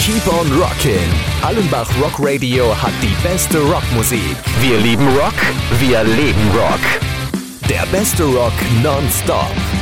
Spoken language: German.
Keep on Rockin'. Allenbach Rock Radio hat die beste Rockmusik. Wir lieben Rock, wir leben Rock. Der beste Rock nonstop.